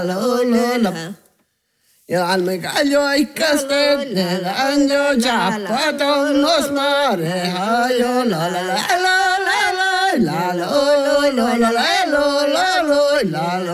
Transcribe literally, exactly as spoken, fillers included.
lo lo la. Io al megaglio ai castelli, l'agno giappato non smare, io la la la la la la la la la la la la la la